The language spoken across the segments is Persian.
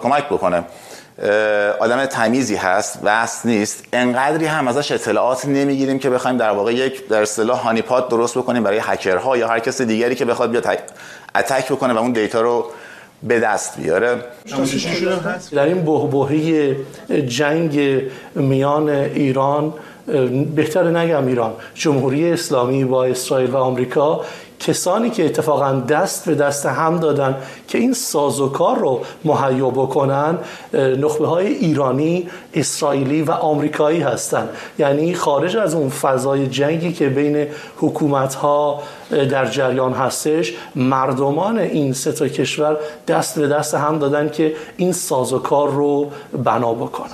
کمک بکنه. آدم تمیزی هست، وست نیست، انقدری هم ازش اطلاعات نمیگیریم که بخوایم در واقع یک در اصطلاح هانیپات درست بکنیم برای هکرها یا هر کس دیگری که بخواد بیاد اتک بکنه و اون دیتا رو به دست بیاره. در این بحبوحه جنگ میان ایران، بهتر نگم ایران، جمهوری اسلامی با اسرائیل و آمریکا، کسانی که اتفاقا دست به دست هم دادن که این سازوکار رو مهیا بکنن، نخبه های ایرانی، اسرائیلی و آمریکایی هستن. یعنی خارج از اون فضای جنگی که بین حکومت ها در جریان هستش، مردمان این سه تا کشور دست به دست هم دادن که این سازوکار رو بنا بکنن.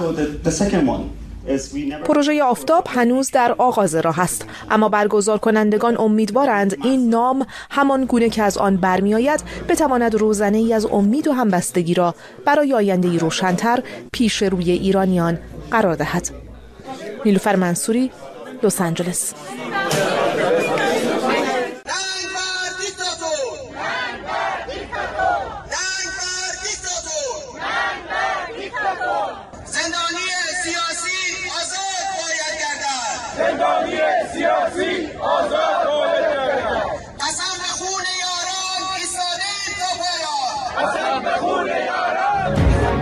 پروژه آفتاب هنوز در آغاز راه است، اما برگزار کنندگان امیدوارند این نام همان گونه که از آن برمی آید بتواند روزنه ای از امید و همبستگی را برای آینده‌ای روشن‌تر پیش روی ایرانیان قرار دهد. نیلوفر منصوری، لس آنجلس. زندانی سیاسی آزاد باید گردد. قسم به خون یاران ایستادیم تا پایان. قسم به خون یاران.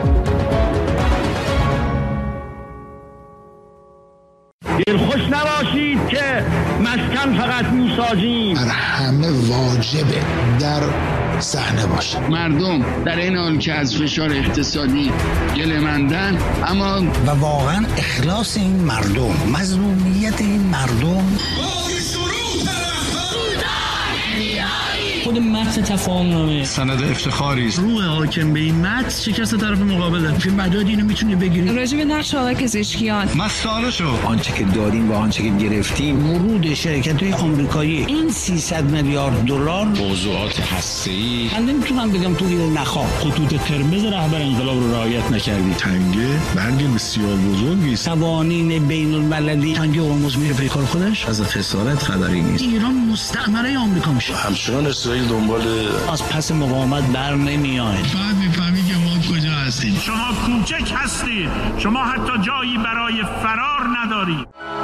دلخوش نباشید که مسکن فقط میسازیم. بر همه واجبه در صحنه باشه. مردم در این حال که از فشار اقتصادی گله‌مندن، اما و واقعا اخلاص این مردم، مظلومیت این مردم، خود متن تفاهمنامه سند افتخاری است. روح حاکم به این متن شکست طرف مقابله. چه مداد اینو میتونی بگیری؟ راجع به نقش آقای پزشکیان مسئله شو. آنچه که دادیم و آنچه که گرفتیم، ورود شرکت‌های آمریکایی این 300 میلیارد دلار، موضوعات هسته‌ای. من نمیتونم بگم تو اینو نخواه. خطوط قرمز رهبر انقلاب رو رعایت نکردی. تنگه برگ بسیار بزرگی است. قوانین بین‌المللی تنگه هرمز میره پی کار خودش. از خسارت خبری نیست. ایران مستعمره آمریکا میشه. همچنان اسرائیل دنبال از پس مقاومت بر نمیاد. بعد میفهمی که ما کجا هستیم. شما کوچک هستید، شما حتی جایی برای فرار ندارید.